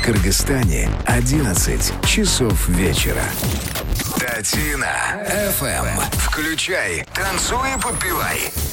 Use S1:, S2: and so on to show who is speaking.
S1: Кыргызстане 11 часов вечера. Татина FM. Включай, танцуй и подпевай.